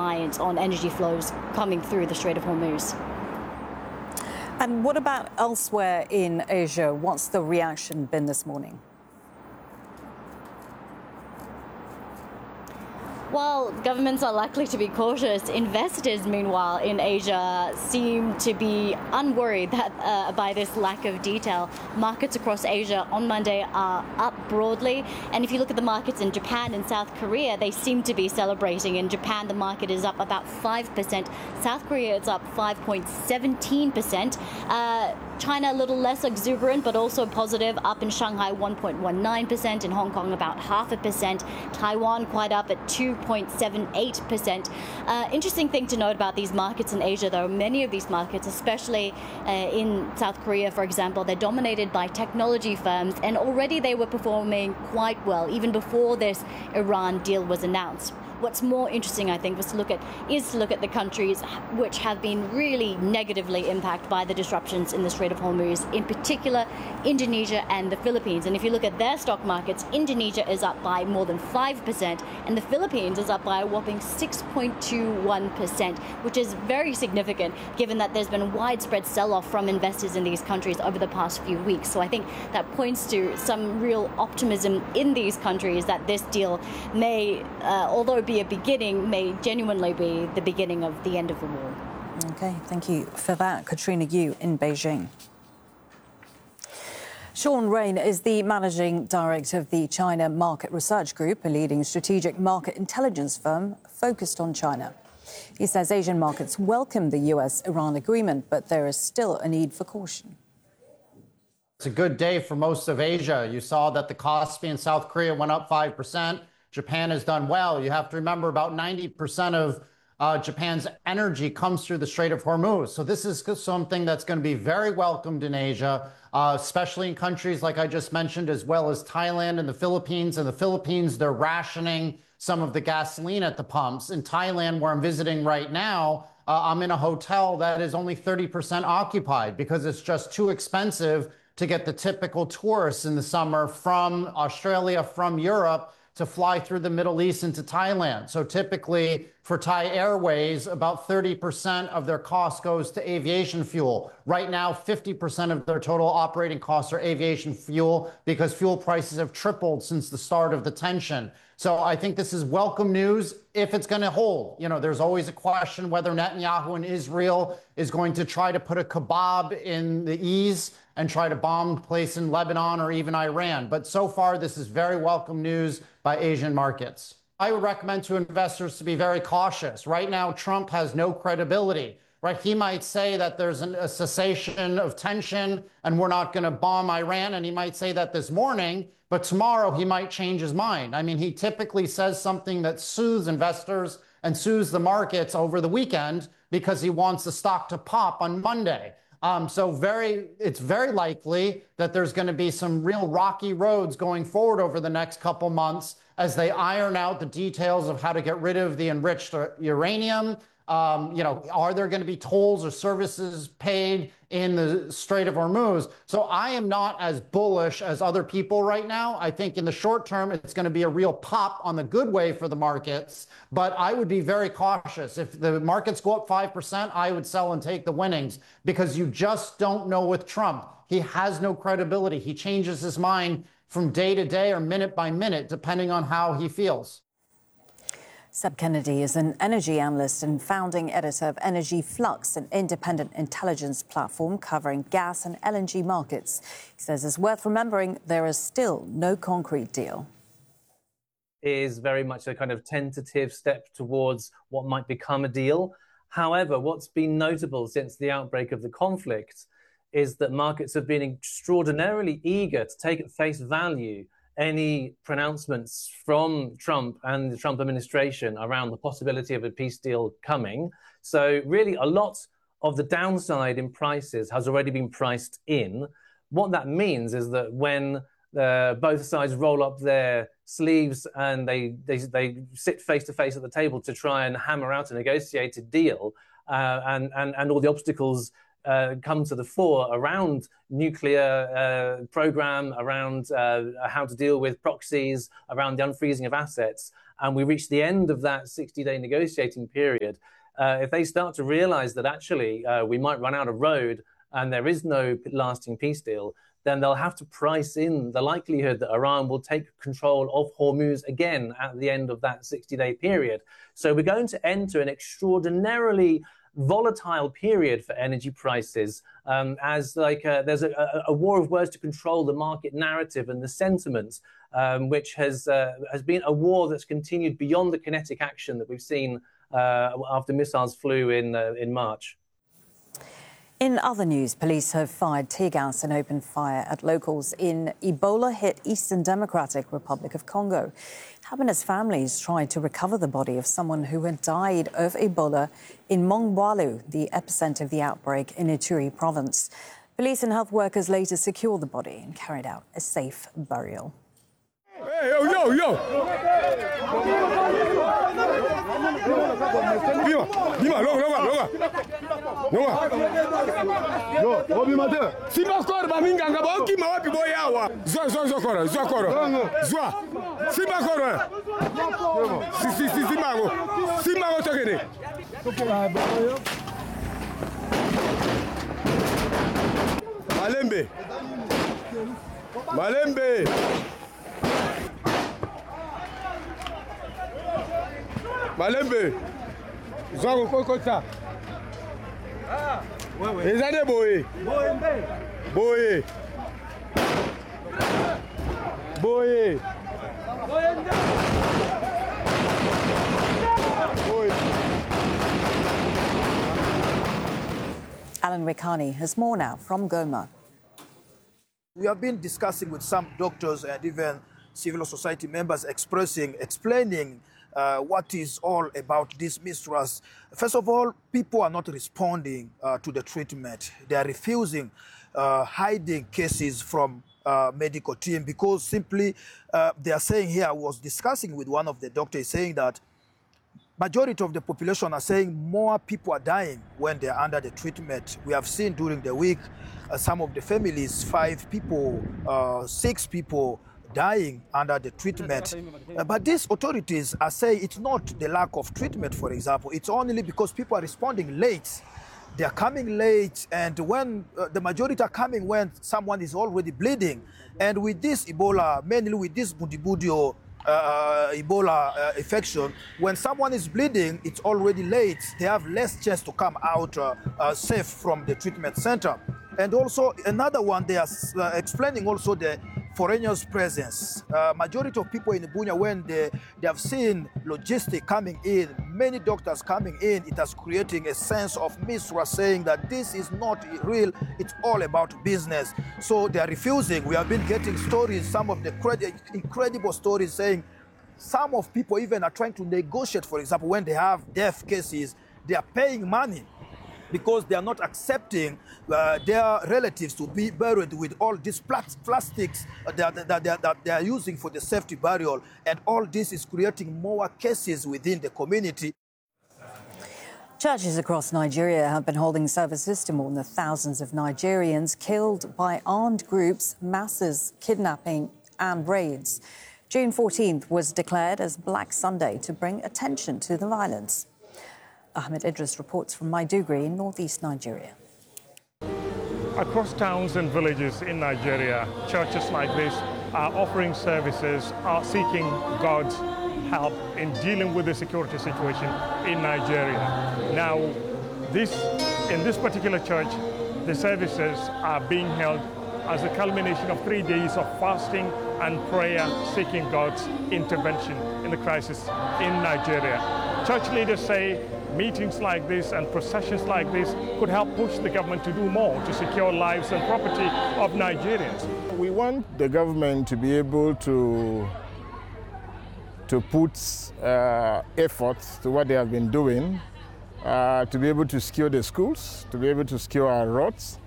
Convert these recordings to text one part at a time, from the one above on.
reliant on energy flows coming through the Strait of Hormuz. And what about elsewhere in Asia? What's the reaction been this morning? While governments are likely to be cautious, investors, meanwhile, in Asia seem to be unworried by this lack of detail. Markets across Asia on Monday are up broadly. And if you look at the markets in Japan and South Korea, they seem to be celebrating. In Japan, the market is up about 5%. South Korea is up 5.17%. China a little less exuberant, but also positive, up in Shanghai 1.19%, in Hong Kong about 0.5%, Taiwan quite up at 2.78%. Interesting thing to note about these markets in Asia, though, many of these markets, especially in South Korea, for example, they're dominated by technology firms, and already they were performing quite well, even before this Iran deal was announced. What's more interesting, I think, is to look at the countries which have been really negatively impacted by the disruptions in the Strait of Hormuz, in particular Indonesia and the Philippines. And if you look at their stock markets, Indonesia is up by more than 5%, and the Philippines is up by a whopping 6.21%, which is very significant given that there's been widespread sell-off from investors in these countries over the past few weeks. So I think that points to some real optimism in these countries that this deal may, although be a beginning, may genuinely be the beginning of the end of the war. OK, thank you for that, Katrina Yu in Beijing. Sean Rain is the managing director of the China Market Research Group, a leading strategic market intelligence firm focused on China. He says Asian markets welcome the US-Iran agreement, but there is still a need for caution. It's a good day for most of Asia. You saw that the Kospi in South Korea went up 5%. Japan has done well. You have to remember about 90% of Japan's energy comes through the Strait of Hormuz. So this is something that's going to be very welcomed in Asia, especially in countries like I just mentioned, as well as Thailand and the Philippines. In the Philippines, they're rationing some of the gasoline at the pumps. In Thailand, where I'm visiting right now, I'm in a hotel that is only 30% occupied because it's just too expensive to get the typical tourists in the summer from Australia, from Europe, to fly through the Middle East into Thailand. So typically for Thai Airways, about 30% of their cost goes to aviation fuel. Right now, 50% of their total operating costs are aviation fuel because fuel prices have tripled since the start of the tension. So I think this is welcome news if it's going to hold. You know, there's always a question whether Netanyahu and Israel is going to try to put a kebab in the ease and try to bomb a place in Lebanon or even Iran. But so far, this is very welcome news by Asian markets. I would recommend to investors to be very cautious. Right now, Trump has no credibility. Right? He might say that there's a cessation of tension and we're not going to bomb Iran. And he might say that this morning, but tomorrow he might change his mind. I mean, he typically says something that soothes investors and soothes the markets over the weekend because he wants the stock to pop on Monday. So it's very likely that there's going to be some real rocky roads going forward over the next couple months as they iron out the details of how to get rid of the enriched uranium. You know, are there going to be tolls or services paid in the Strait of Hormuz? So I am not as bullish as other people right now. I think in the short term, it's going to be a real pop on the good way for the markets. But I would be very cautious. If the markets go up 5%, I would sell and take the winnings because you just don't know with Trump. He has no credibility. He changes his mind from day to day or minute by minute, depending on how he feels. Seb Kennedy is an energy analyst and founding editor of Energy Flux, an independent intelligence platform covering gas and LNG markets. He says it's worth remembering there is still no concrete deal. Is very much a kind of tentative step towards what might become a deal. However, what's been notable since the outbreak of the conflict is that markets have been extraordinarily eager to take at face value any pronouncements from Trump and the Trump administration around the possibility of a peace deal coming. So really a lot of the downside in prices has already been priced in. What that means is that when both sides roll up their sleeves and they sit face to face at the table to try and hammer out a negotiated deal, and all the obstacles come to the fore around nuclear program, around how to deal with proxies, around the unfreezing of assets. and we reach the end of that 60-day negotiating period, if they start to realize that actually we might run out of road and there is no lasting peace deal, then they'll have to price in the likelihood that Iran will take control of Hormuz again at the end of that 60-day period. So we're going to enter an extraordinarily volatile period for energy prices, as there's a war of words to control the market narrative and the sentiment, which has been a war that's continued beyond the kinetic action that we've seen after missiles flew in March. In other news, police have fired tear gas and opened fire at locals in Ebola-hit Eastern Democratic Republic of Congo. Happiness families tried to recover the body of someone who had died of Ebola in Mongwalu, the epicenter of the outbreak in Ituri province. Police and health workers later secured the body and carried out a safe burial. Hey, yo! Malembe. Malembe, Zango Kokota. Ezane Boye. Boye. Boye. Alan Ricani has more now from Goma. We have been discussing with some doctors and even civil society members explaining what is all about this mistrust. First of all, people are not responding to the treatment. They are refusing, hiding cases from medical team because simply they are saying here, I was discussing with one of the doctors saying that majority of the population are saying more people are dying when they are under the treatment. We have seen during the week some of the families, 5 people, 6 people dying under the treatment. But these authorities are saying it's not the lack of treatment, for example. It's only because people are responding late. They are coming late, and when the majority are coming when someone is already bleeding. And with this Ebola, mainly with this Budibudio Ebola infection, when someone is bleeding, it's already late. They have less chance to come out safe from the treatment center. And also another one, they are explaining also the foreigners' presence. Majority of people in Bunia, when they have seen logistics coming in, many doctors coming in, it has creating a sense of mistrust, saying that this is not real, it's all about business. So they are refusing. We have been getting stories, some of the incredible stories saying some of people even are trying to negotiate, for example, when they have death cases, they are paying money because they are not accepting their relatives to be buried with all these plastics that they are using for the safety burial. And all this is creating more cases within the community. Churches across Nigeria have been holding services to mourn the thousands of Nigerians killed by armed groups, masses, kidnapping and raids. June 14th was declared as Black Sunday to bring attention to the violence. Ahmed Idris reports from Maiduguri in northeast Nigeria. Across towns and villages in Nigeria, churches like this are offering services, are seeking God's help in dealing with the security situation in Nigeria. Now, in this particular church, the services are being held as a culmination of 3 days of fasting and prayer, seeking God's intervention in the crisis in Nigeria. Church leaders say meetings like this and processions like this could help push the government to do more to secure lives and property of Nigerians. We want the government to be able to put efforts to what they have been doing, to be able to secure the schools, to be able to secure our roads.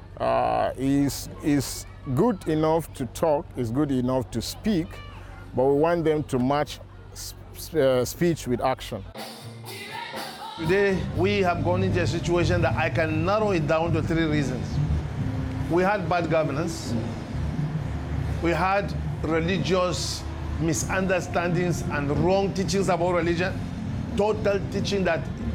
Is good enough to talk, is good enough to speak, but we want them to match speech with action. Today, we have gone into a situation that I can narrow it down to 3 reasons. We had bad governance, we had religious misunderstandings and wrong teachings about religion, total teaching that